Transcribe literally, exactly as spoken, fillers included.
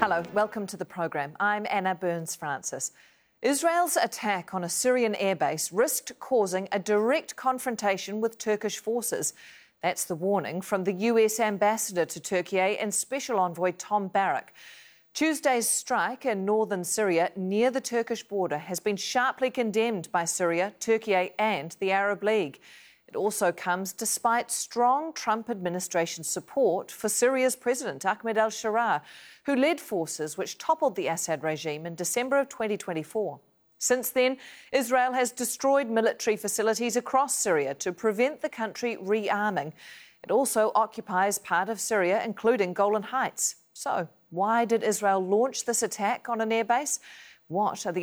Hello, welcome to the programme. I'm Anna Burns-Francis. Israel's attack on a Syrian airbase risked causing a direct confrontation with Turkish forces. That's the warning from the U S ambassador to Turkey and Special Envoy Tom Barrack. Tuesday's strike in northern Syria near the Turkish border has been sharply condemned by Syria, Turkey and the Arab League. It also comes despite strong Trump administration support for Syria's President Ahmed al-Sharaa, who led forces which toppled the Assad regime in December of twenty twenty-four. Since then, Israel has destroyed military facilities across Syria to prevent the country rearming. It also occupies part of Syria, including Golan Heights. So, why did Israel launch this attack on an airbase? What are the